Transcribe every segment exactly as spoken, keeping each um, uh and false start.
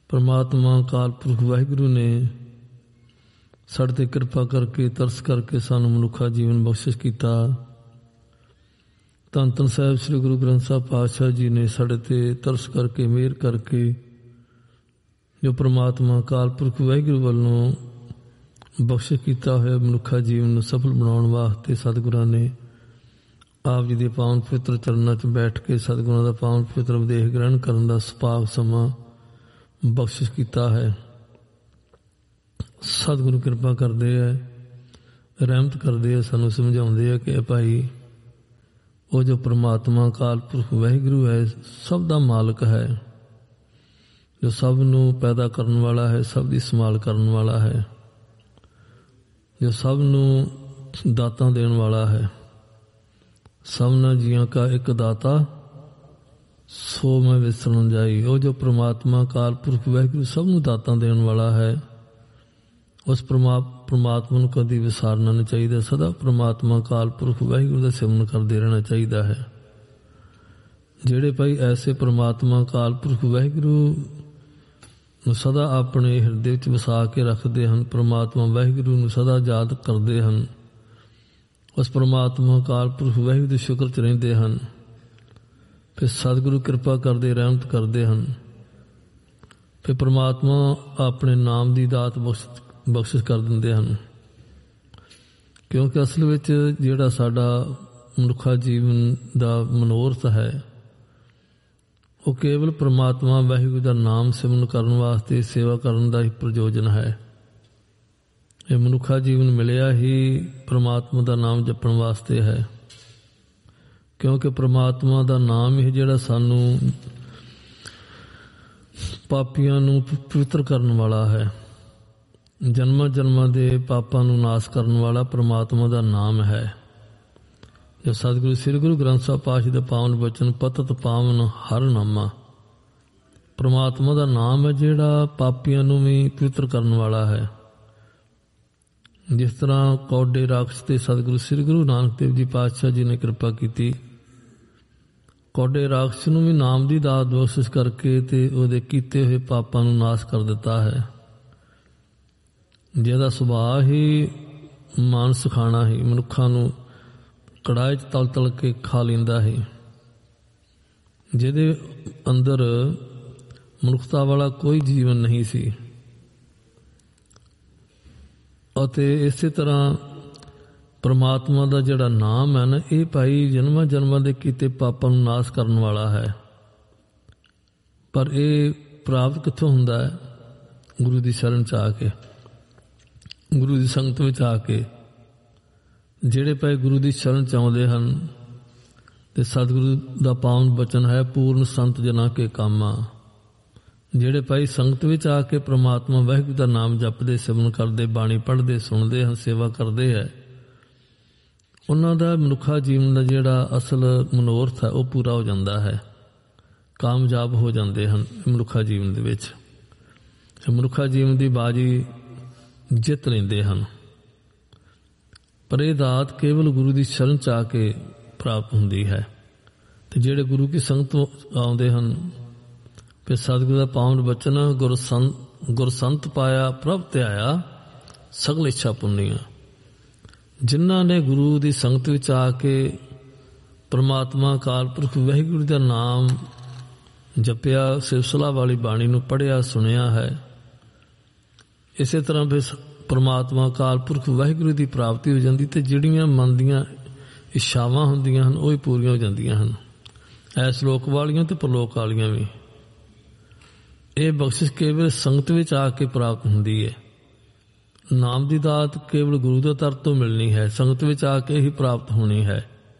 परमात्मा अकाल पुरख वाहिगुरु ने साढ़े ते कृपा करके तरस करके सानू मनुखा जीवन बख्शिश किया। धन धन साहिब श्री गुरु ग्रंथ साहिब पातशाह जी ने साढ़े ते तरस करके मेहर करके जो परमात्मा अकाल पुरख वाहिगुरु वालों बख्शिश किया होया मनुखा जीवन सफल बनाने वास्ते सतगुरां ने आप जी के पावन पवित्र चरणों च बैठ के सतगुरां का पावन पवित्र उपदेश ग्रहण करने का सुभाग समा बख्शिश किया है। सतगुरु कृपा करते हैं, रहमत करते हैं, सानू समझाते हैं कि भाई वो जो परमात्मा अकाल पुरख वाहिगुरु है सब का मालिक है, जो सब नू पैदा करने वाला है, सब की संभाल करने वाला है, जो सब नू दाता देने वाला है। सबना जियां का एक दाता सो मैं विसरन जाई। वो जो परमात्मा अकाल पुरख वाहिगुरु सब नू दाता देने वाला है, उस परमा परमात्मा नू कभी विसारना नहीं चाहिए। सदा परमात्मा अकाल पुरख वाहिगुरु का सिमरन करते रहना चाहिए है। जेड़े भाई ऐसे परमात्मा अकाल पुरख वाहिगुरु नू सदा अपने हिरदे विच वसा के रखते हैं, परमात्मा वाहिगुरु नू सदा याद करते हैं, उस परमात्मा अकाल पुरख वाहिगुरु के शुक्र च रहिंदे हैं, फिर सतगुरु कृपा करते रहमत करते हैं, फिर परमात्मा अपने नाम की दात बख्श बख्शिश कर देंदे हैं। क्योंकि असल विच जिहड़ा साडा मनुखा जीवन का मनोरथ है वो केवल परमात्मा वाहिगुरु का नाम सिमरन करने वास्ते सेवा करने का ही प्रयोजन है। ये मनुखा जीवन मिलिया ही परमात्मा का नाम जपण वास्ते है, क्योंकि परमात्मा का नाम ही जिहड़ा सानू पापियां नू पवित्र करने वाला है, जन्म जन्म के पापां नू नाश करने वाला परमात्मा का नाम है। जो सतगुरु श्री गुरु ग्रंथ साहिब पातशाह दे पावन वचन पतत पावन हर नामा, परमात्मा का नाम है जिहड़ा पापियां नू भी पवित्र करने वाला है। जिस तरह कौडे राक्षस ते सतगुरु श्री गुरु नानक देव जी पातशाह जी ने कृपा की, कौडे राक्षस नू भी नाम की दात बख्शिश करके ते उहदे कीते हुए पापां नू नाश कर दिता है। जिहदा सुभाव ही मानस खाना ही, मनुखा नू कड़ाही च तल तल के खा लेंदा है, जिहदे अंदर मनुखता वाला कोई जीवन नहीं सी। ਅਤੇ ਇਸੇ ਤਰ੍ਹਾਂ परमात्मा का जिहड़ा नाम है ना, ये भाई जन्मां जन्मां दे कीते पापां नूं नाश करन वाला है। पर ये प्राप्त कित्थों हुंदा है? गुरु की शरण च आके, गुरु की संगत विच आके। जिहड़े भाई गुरु की शरण च आउंदे हन ते सतगुरु का पावन वचन है पूर्ण संत जना के कामा। जिहड़े भाई संगत विच आके परमात्मा वाहिगुरू का नाम जपदे, सिमरन करदे, बाणी पढ़दे, सुणदे हैं, सेवा करदे है, उन्हां दा मनुखा जीवन का जिहड़ा असल मनोरथ है वह पूरा हो जाता है, कामयाब हो जाते हैं मनुखा जीवन दे विच। मनुखा जीवन की बाजी जित लेंदे हैं। पर यह दात केवल गुरु की शरण च आके प्राप्त हुंदी है। ते जिहड़े गुरु की संगत आउंदे हैं, फिर सतगुरु का पावन वचन गुर संत गुर संत पाया प्रभ ते आया सगल इच्छा पुनिया। जिन्हां ने गुरु की संगत विच आके परमात्मा अकाल पुरख वाहिगुरू का नाम जपिया, सिलसिला वाली बाणी नूं पढ़िया, सुनिया है, इसे तरह फिर परमात्मा अकाल पुरख वाहिगुरू की प्राप्ति हो जाती। तो जिहड़ियां मन दीयां इच्छावां हुंदियां हन वही पूरीआं हो जांदियां हन, ऐस लोक वालियां ते परलोक वालियां भी। ये बख्शिश केवल संगत विच आके प्राप्त हुंदी है। नाम की दात केवल गुरु के दर तो मिलनी है, संगत विच आके ही प्राप्त होनी है।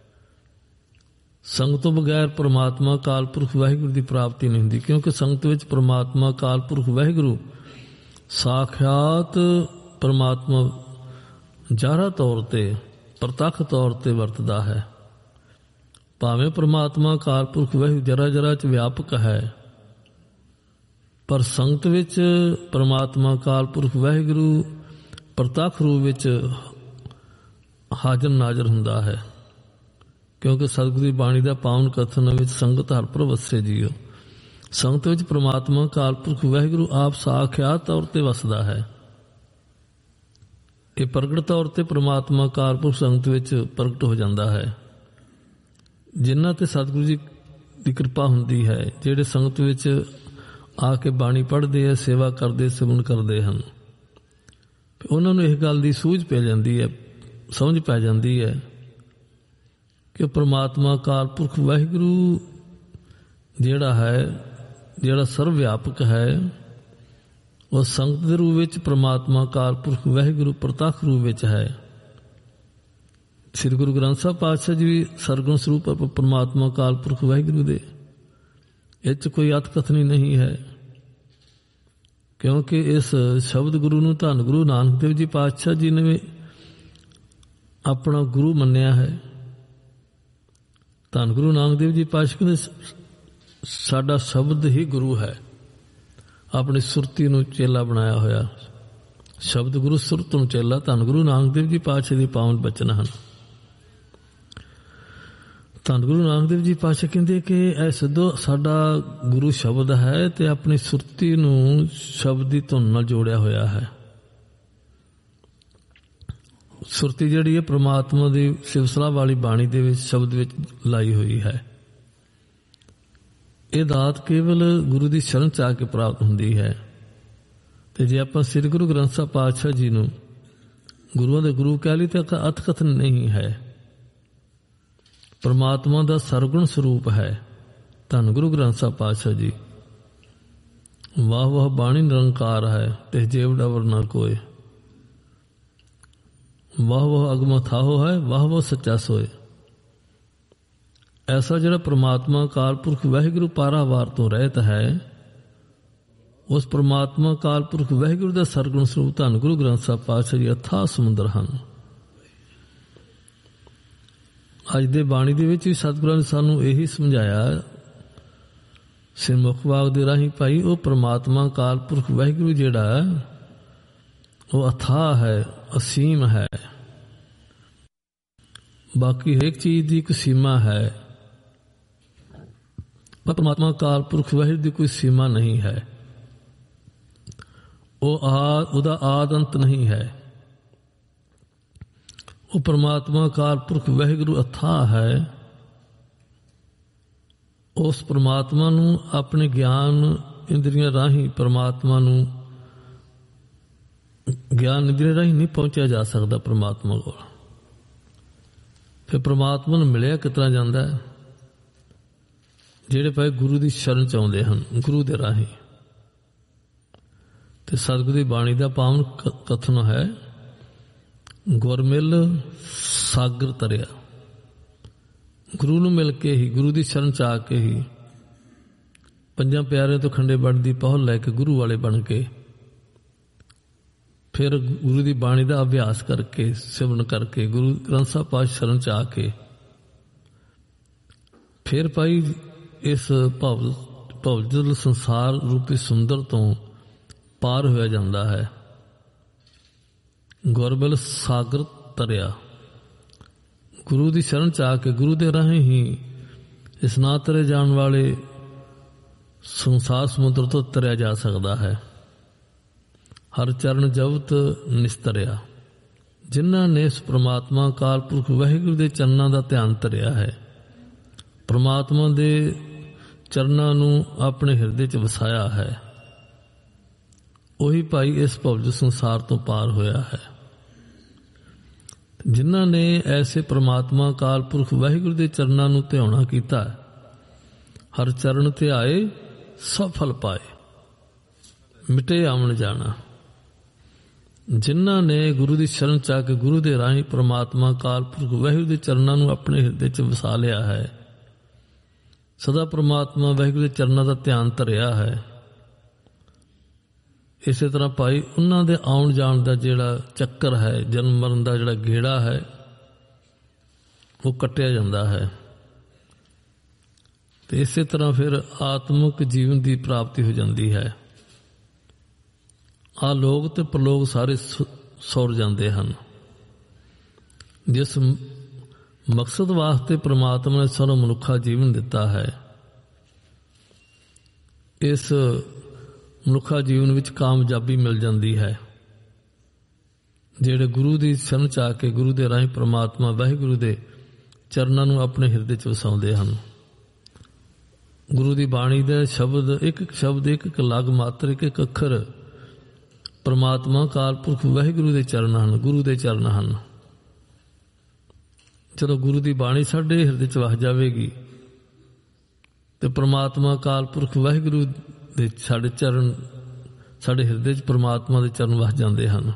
संगत तो बगैर परमात्मा अकाल पुरख वाहिगुरू की प्राप्ति नहीं होती, क्योंकि संगत विच परमात्मा अकाल पुरख वाहिगुरू साक्षात परमात्मा जाहरा तौर पर प्रतख तौर पर वरतदा है। भावें परमात्मा अकाल पुरख वाहिगुरू जरा जरा च व्यापक है, पर संगत विच परमात्मा अकाल पुरख वाहिगुरू प्रतख रूप विच हाजर नाजर हुंदा है। क्योंकि सतगुरू की बाणी का पावन कथन विच संगत हर प्रवसे जियो, ਸੰਗਤ ਵਿੱਚ ਪ੍ਰਮਾਤਮਾ ਅਕਾਲ ਪੁਰਖ ਵਾਹਿਗੁਰੂ ਆਪ ਸਾਖਿਆਤ ਤੌਰ 'ਤੇ ਵਸਦਾ ਹੈ। ਇਹ ਪ੍ਰਗਟ ਤੌਰ 'ਤੇ ਪ੍ਰਮਾਤਮਾ ਅਕਾਲ ਪੁਰਖ ਸੰਗਤ ਵਿੱਚ ਪ੍ਰਗਟ ਹੋ ਜਾਂਦਾ ਹੈ। ਜਿਨ੍ਹਾਂ 'ਤੇ ਸਤਿਗੁਰੂ ਜੀ ਦੀ ਕਿਰਪਾ ਹੁੰਦੀ ਹੈ, ਜਿਹੜੇ ਸੰਗਤ ਵਿੱਚ ਆ ਕੇ ਬਾਣੀ ਪੜ੍ਹਦੇ ਹੈ, ਸੇਵਾ ਕਰਦੇ, ਸਿਮਰਨ ਕਰਦੇ ਹਨ, ਉਹਨਾਂ ਨੂੰ ਇਹ ਗੱਲ ਦੀ ਸੂਝ ਪੈ ਜਾਂਦੀ ਹੈ, ਸਮਝ ਪੈ ਜਾਂਦੀ ਹੈ ਕਿ ਪ੍ਰਮਾਤਮਾ ਅਕਾਲ ਪੁਰਖ ਵਾਹਿਗੁਰੂ ਜਿਹੜਾ ਹੈ, ਜਿਹੜਾ ਸਰਵ ਵਿਆਪਕ ਹੈ, ਉਹ ਸੰਗਤ ਦੇ ਰੂਪ ਵਿੱਚ ਪ੍ਰਮਾਤਮਾ ਅਕਾਲ ਪੁਰਖ ਵਾਹਿਗੁਰੂ ਪ੍ਰਤੱਖ ਰੂਪ ਵਿੱਚ ਹੈ। ਸ੍ਰੀ ਗੁਰੂ ਗ੍ਰੰਥ ਸਾਹਿਬ ਪਾਤਸ਼ਾਹ ਜੀ ਵੀ ਸਰਗੁਣ ਸਰੂਪ ਹੈ ਪ੍ਰਮਾਤਮਾ ਅਕਾਲ ਪੁਰਖ ਵਾਹਿਗੁਰੂ ਦੇ। ਇਹ 'ਚ ਕੋਈ ਅਤ ਕਥਨੀ ਨਹੀਂ ਹੈ, ਕਿਉਂਕਿ ਇਸ ਸ਼ਬਦ ਗੁਰੂ ਨੂੰ ਧੰਨ ਗੁਰੂ ਨਾਨਕ ਦੇਵ ਜੀ ਪਾਤਸ਼ਾਹ ਜੀ ਨੇ ਆਪਣਾ ਗੁਰੂ ਮੰਨਿਆ ਹੈ। ਧੰਨ ਗੁਰੂ ਨਾਨਕ ਦੇਵ ਜੀ ਪਾਤਸ਼ਾਹ ਕਹਿੰਦੇ ਸਾਡਾ ਸ਼ਬਦ ਹੀ ਗੁਰੂ ਹੈ। ਆਪਣੀ ਸੁਰਤੀ ਨੂੰ ਚੇਲਾ ਬਣਾਇਆ ਹੋਇਆ ਸ਼ਬਦ ਗੁਰੂ, ਸੁਰਤ ਨੂੰ ਚੇਲਾ। ਧੰਨ ਗੁਰੂ ਨਾਨਕ ਦੇਵ ਜੀ ਪਾਤਸ਼ਾਹ ਦੇ ਪਾਵਨ ਬਚਨ ਹਨ। ਧੰਨ ਗੁਰੂ ਨਾਨਕ ਦੇਵ ਜੀ ਪਾਤਸ਼ਾਹ ਕਹਿੰਦੇ ਕਿ ਇਹ ਸਿੱਧੋ ਸਾਡਾ ਗੁਰੂ ਸ਼ਬਦ ਹੈ ਤੇ ਆਪਣੀ ਸੁਰਤੀ ਨੂੰ ਸ਼ਬਦ ਦੀ ਧੁਨ ਨਾਲ ਜੋੜਿਆ ਹੋਇਆ ਹੈ। ਸੁਰਤੀ ਜਿਹੜੀ ਹੈ ਪ੍ਰਮਾਤਮਾ ਦੀ ਸਿਵਸਲਾ ਵਾਲੀ ਬਾਣੀ ਦੇ ਵਿੱਚ ਸ਼ਬਦ ਵਿੱਚ ਲਾਈ ਹੋਈ ਹੈ। ਇਹ ਦਾਤ ਕੇਵਲ ਗੁਰੂ ਦੀ ਸ਼ਰਨ 'ਚ ਆ ਕੇ ਪ੍ਰਾਪਤ ਹੁੰਦੀ ਹੈ। ਤੇ ਜੇ ਆਪਾਂ ਸ੍ਰੀ ਗੁਰੂ ਗ੍ਰੰਥ ਸਾਹਿਬ ਪਾਤਸ਼ਾਹ ਜੀ ਨੂੰ ਗੁਰੂਆਂ ਦੇ ਗੁਰੂ ਕਹਿ ਲਈ ਤਾਂ ਅਤ ਕਥਨ ਨਹੀਂ ਹੈ। ਪ੍ਰਮਾਤਮਾ ਦਾ ਸਰਗੁਣ ਸਰੂਪ ਹੈ ਧੰਨ ਗੁਰੂ ਗ੍ਰੰਥ ਸਾਹਿਬ ਪਾਤਸ਼ਾਹ ਜੀ। ਵਾਹ ਵਾਹ ਬਾਣੀ ਨਿਰੰਕਾਰ ਹੈ ਤੇ ਜੇਵ ਡਵਰ ਨਾ ਕੋਏ। ਵਾਹ ਵਾਹ ਅਗਮ ਥਾਹੋ ਹੈ, ਵਾਹ ਵਾਹ ਸੱਚਾ ਸੋਏ। ਐਸਾ ਜਿਹੜਾ ਪ੍ਰਮਾਤਮਾ ਅਕਾਲ ਪੁਰਖ ਵਾਹਿਗੁਰੂ ਪਾਰਾਵਾਰ ਤੋਂ ਰਹਿਤ ਹੈ, ਉਸ ਪ੍ਰਮਾਤਮਾ ਅਕਾਲ ਪੁਰਖ ਵਾਹਿਗੁਰੂ ਦਾ ਸਰਗੁਣ ਸਰੂਪ ਧੰਨ ਗੁਰੂ ਗ੍ਰੰਥ ਸਾਹਿਬ ਪਾਤਸ਼ਾਹ ਜੀ ਅਥਾਹ ਸਮੁੰਦਰ ਹਨ। ਅੱਜ ਦੇ ਬਾਣੀ ਦੇ ਵਿੱਚ ਵੀ ਸਤਿਗੁਰਾਂ ਨੇ ਸਾਨੂੰ ਇਹੀ ਸਮਝਾਇਆ ਸਿਰਮੁਖ ਵਾਗ ਦੇ ਰਾਹੀਂ, ਭਾਈ ਉਹ ਪ੍ਰਮਾਤਮਾ ਅਕਾਲ ਪੁਰਖ ਵਾਹਿਗੁਰੂ ਜਿਹੜਾ ਉਹ ਅਥਾਹ ਹੈ, ਅਸੀਮ ਹੈ। ਬਾਕੀ ਹਰੇਕ ਚੀਜ਼ ਦੀ ਇੱਕ ਸੀਮਾ ਹੈ, ਪਰ ਪ੍ਰਮਾਤਮਾ ਅਕਾਲ ਪੁਰਖ ਵਾਹਿਗੁਰੂ ਦੀ ਕੋਈ ਸੀਮਾ ਨਹੀਂ ਹੈ। ਉਹ ਆ ਉਹਦਾ ਆਦ ਅੰਤ ਨਹੀਂ ਹੈ। ਉਹ ਪ੍ਰਮਾਤਮਾ ਅਕਾਲ ਪੁਰਖ ਵਾਹਿਗੁਰੂ ਅਥਾਹ ਹੈ। ਉਸ ਪ੍ਰਮਾਤਮਾ ਨੂੰ ਆਪਣੇ ਗਿਆਨ ਇੰਦਰੀਆਂ ਰਾਹੀਂ ਪ੍ਰਮਾਤਮਾ ਨੂੰ ਗਿਆਨ ਇੰਦਰੀਆਂ ਰਾਹੀਂ ਨਹੀਂ ਪਹੁੰਚਿਆ ਜਾ ਸਕਦਾ ਪ੍ਰਮਾਤਮਾ ਕੋਲ। ਫਿਰ ਪ੍ਰਮਾਤਮਾ ਨੂੰ ਮਿਲਿਆ ਕਿਤਨਾ ਜਾਂਦਾ ਹੈ? ਜਿਹੜੇ ਭਾਈ ਗੁਰੂ ਦੀ ਸ਼ਰਨ 'ਚ ਆਉਂਦੇ ਹਨ, ਗੁਰੂ ਦੇ ਰਾਹੀਂ। ਤੇ ਸਤਿਗੁਰੂ ਦੀ ਬਾਣੀ ਦਾ ਪਾਵਨ ਕਥਨ ਹੈ, ਗੁਰ ਮਿਲ ਸਾਗਰ ਤਰਿਆ। ਗੁਰੂ ਨੂੰ ਮਿਲ ਕੇ ਹੀ, ਗੁਰੂ ਦੀ ਸ਼ਰਨ 'ਚ ਆ ਕੇ ਹੀ, ਪੰਜਾਂ ਪਿਆਰਿਆਂ ਤੋਂ ਖੰਡੇ ਬਣ ਦੀ ਪਹੁਲ ਲੈ ਕੇ ਗੁਰੂ ਵਾਲੇ ਬਣ ਕੇ, ਫਿਰ ਗੁਰੂ ਦੀ ਬਾਣੀ ਦਾ ਅਭਿਆਸ ਕਰਕੇ, ਸਿਮਰਨ ਕਰਕੇ, ਗੁਰੂ ਗ੍ਰੰਥ ਸਾਹਿਬ ਪਾਤਸ਼ਾਹ ਸ਼ਰਨ 'ਚ ਆ ਕੇ, ਫਿਰ ਭਾਈ ਇਸ ਭਵ ਭਵਜਲ ਸੰਸਾਰ ਰੂਪੀ ਸੁੰਦਰ ਤੋਂ ਪਾਰ ਹੋਇਆ ਜਾਂਦਾ ਹੈ। ਗੁਰਬਿਲ ਸਾਗਰ ਤਰਿਆ। ਗੁਰੂ ਦੀ ਸ਼ਰਨ 'ਚ ਆ ਕੇ, ਗੁਰੂ ਦੇ ਰਾਹੀਂ ਹੀ ਇਸ ਨਾ ਤਰੇ ਜਾਣ ਵਾਲੇ ਸੰਸਾਰ ਸਮੁੰਦਰ ਤੋਂ ਤਰਿਆ ਜਾ ਸਕਦਾ ਹੈ। ਹਰ ਚਰਨ ਜਵਤ ਨਿਸਤਰਿਆ। ਜਿਨ੍ਹਾਂ ਨੇ ਇਸ ਪ੍ਰਮਾਤਮਾ ਅਕਾਲ ਪੁਰਖ ਵਾਹਿਗੁਰੂ ਦੇ ਚਰਨਾਂ ਦਾ ਧਿਆਨ ਧਰਿਆ ਹੈ, ਪ੍ਰਮਾਤਮਾ ਦੇ ਚਰਨਾਂ ਨੂੰ ਆਪਣੇ ਹਿਰਦੇ 'ਚ ਵਸਾਇਆ ਹੈ, ਉਹੀ ਭਾਈ ਇਸ ਭਵਜ ਸੰਸਾਰ ਤੋਂ ਪਾਰ ਹੋਇਆ ਹੈ। ਜਿਨ੍ਹਾਂ ਨੇ ਐਸੇ ਪ੍ਰਮਾਤਮਾ ਅਕਾਲ ਪੁਰਖ ਵਾਹਿਗੁਰੂ ਦੇ ਚਰਨਾਂ ਨੂੰ ਧਿਆਉਣਾ ਕੀਤਾ, ਹਰ ਚਰਨ ਧਿਆਏ ਸਭ ਫਲ ਪਾਏ, ਮਿਟੇ ਆਵਣ ਜਾਣਾ। ਜਿਨ੍ਹਾਂ ਨੇ ਗੁਰੂ ਦੀ ਸ਼ਰਨ 'ਚ ਆ ਕੇ ਗੁਰੂ ਦੇ ਰਾਹੀਂ ਪ੍ਰਮਾਤਮਾ ਅਕਾਲ ਪੁਰਖ ਵਾਹਿਗੁਰੂ ਦੇ ਚਰਨਾਂ ਨੂੰ ਆਪਣੇ ਹਿਰਦੇ 'ਚ ਵਸਾ ਲਿਆ ਹੈ, ਸਦਾ ਪ੍ਰਮਾਤਮਾ ਵਾਹਿਗੁਰੂ ਦੇ ਚਰਨਾਂ ਦਾ ਧਿਆਨ ਧਰਿਆ ਹੈ, ਇਸੇ ਤਰ੍ਹਾਂ ਭਾਈ ਉਹਨਾਂ ਦੇ ਆਉਣ ਜਾਣ ਦਾ ਜਿਹੜਾ ਚੱਕਰ ਹੈ, ਜਨਮ ਮਰਨ ਦਾ ਜਿਹੜਾ ਗੇੜਾ ਹੈ, ਉਹ ਕੱਟਿਆ ਜਾਂਦਾ ਹੈ। ਤੇ ਇਸੇ ਤਰ੍ਹਾਂ ਫਿਰ ਆਤਮਿਕ ਜੀਵਨ ਦੀ ਪ੍ਰਾਪਤੀ ਹੋ ਜਾਂਦੀ ਹੈ। ਆਹ ਲੋਕ ਤੇ ਪ੍ਰਲੋਕ ਸਾਰੇ ਸੌਰ ਜਾਂਦੇ ਹਨ। ਜਿਸ ਮਕਸਦ ਵਾਸਤੇ ਪ੍ਰਮਾਤਮਾ ਨੇ ਸਾਨੂੰ ਮਨੁੱਖਾ ਜੀਵਨ ਦਿੱਤਾ ਹੈ, ਇਸ ਮਨੁੱਖਾ ਜੀਵਨ ਵਿੱਚ ਕਾਮਯਾਬੀ ਮਿਲ ਜਾਂਦੀ ਹੈ। ਜਿਹੜੇ ਗੁਰੂ ਦੀ ਸ਼ਰਨ ਚ ਆ ਕੇ ਗੁਰੂ ਦੇ ਰਾਹੀਂ ਪ੍ਰਮਾਤਮਾ ਵਾਹਿਗੁਰੂ ਦੇ ਚਰਨਾਂ ਨੂੰ ਆਪਣੇ ਹਿਰਦੇ ਚ ਵਸਾਉਂਦੇ ਹਨ। ਗੁਰੂ ਦੀ ਬਾਣੀ ਦੇ ਸ਼ਬਦ, ਇੱਕ ਇੱਕ ਸ਼ਬਦ, ਇੱਕ ਇੱਕ ਲਗ ਮਾਤਰ, ਇੱਕ ਇੱਕ ਅੱਖਰ ਪ੍ਰਮਾਤਮਾ ਅਕਾਲ ਪੁਰਖ ਵਾਹਿਗੁਰੂ ਦੇ ਚਰਨ ਹਨ, ਗੁਰੂ ਦੇ ਚਰਨ ਹਨ। ਜਦੋਂ ਗੁਰੂ ਦੀ ਬਾਣੀ ਸਾਡੇ ਹਿਰਦੇ ਚ ਵਸ ਜਾਵੇਗੀ ਤੇ ਪ੍ਰਮਾਤਮਾ ਅਕਾਲ ਪੁਰਖ ਵਾਹਿਗੁਰੂ ਦੇ ਸਾਡੇ ਚਰਨ, ਸਾਡੇ ਹਿਰਦੇ ਚ ਪ੍ਰਮਾਤਮਾ ਦੇ ਚਰਨ ਵਸ ਜਾਂਦੇ ਹਨ।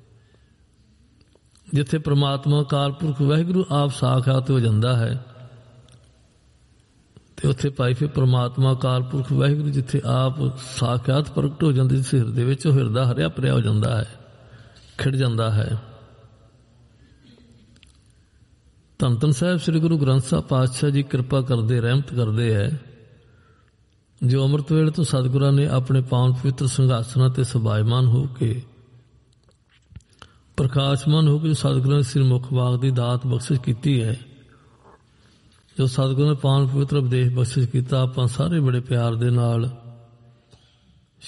ਜਿੱਥੇ ਪ੍ਰਮਾਤਮਾ ਅਕਾਲ ਪੁਰਖ ਵਾਹਿਗੁਰੂ ਆਪ ਸਾਖਾਤ ਹੋ ਜਾਂਦਾ ਹੈ ਤੇ ਉੱਥੇ ਭਾਈ ਫਿਰ ਪ੍ਰਮਾਤਮਾ ਅਕਾਲ ਪੁਰਖ ਵਾਹਿਗੁਰੂ ਜਿੱਥੇ ਆਪ ਸਾਖਾਤ ਪ੍ਰਗਟ ਹੋ ਜਾਂਦੇ, ਜਿਸ ਹਿਰਦੇ ਵਿੱਚ ਉਹ ਹਿਰਦਾ ਹਰਿਆ ਭਰਿਆ ਹੋ ਜਾਂਦਾ ਹੈ, ਖਿੜ ਜਾਂਦਾ ਹੈ। ਧੰਨ ਧੰਨ ਸਾਹਿਬ ਸ੍ਰੀ ਗੁਰੂ ਗ੍ਰੰਥ ਸਾਹਿਬ ਪਾਤਸ਼ਾਹ ਜੀ ਕਿਰਪਾ ਕਰਦੇ, ਰਹਿਮਤ ਕਰਦੇ ਹੈ। ਜੋ ਅੰਮ੍ਰਿਤ ਵੇਲੇ ਤੋਂ ਸਤਿਗੁਰਾਂ ਨੇ ਆਪਣੇ ਪਾਵਨ ਪਵਿੱਤਰ ਸਿੰਘਾਸਨਾਂ ਤੇ ਸਬਾਇਮਾਨ ਹੋ ਕੇ, ਪ੍ਰਕਾਸ਼ਮਾਨ ਹੋ ਕੇ ਸਤਿਗੁਰਾਂ ਨੇ ਸ੍ਰੀ ਮੁਖ ਵਾਕ ਦੀ ਦਾਤ ਬਖਸ਼ਿਸ਼ ਕੀਤੀ ਹੈ, ਜੋ ਸਤਿਗੁਰਾਂ ਨੇ ਪਾਵਨ ਪਵਿੱਤਰ ਉਪਦੇਸ਼ ਬਖਸ਼ਿਸ਼ ਕੀਤਾ, ਆਪਾਂ ਸਾਰੇ ਬੜੇ ਪਿਆਰ ਦੇ ਨਾਲ